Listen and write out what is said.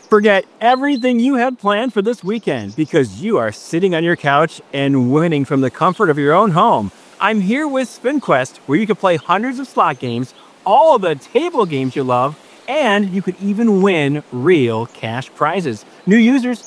Forget everything you had planned for this weekend because you are sitting on your couch and winning from the comfort of your own home. I'm here with SpinQuest, where you can play hundreds of slot games, all of the table games you love, and you could even win real cash prizes. New users